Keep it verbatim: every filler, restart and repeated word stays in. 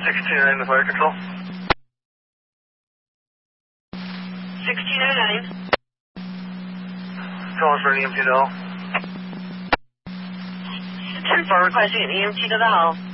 sixteen oh nine to fire control. sixteen oh nine. Calling for an E M T to the hull. ten four requesting an E M T to the hull.